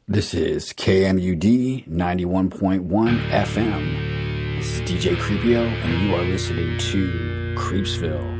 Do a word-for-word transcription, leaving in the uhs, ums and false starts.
This is K M U D ninety-one point one F M. This is D J Creepio, and you are listening to Creepsville.